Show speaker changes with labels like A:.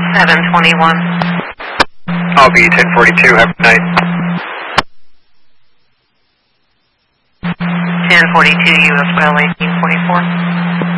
A: 721.
B: I'll be 1042. Have a good night.
A: 1042, U.S. Rail 1844.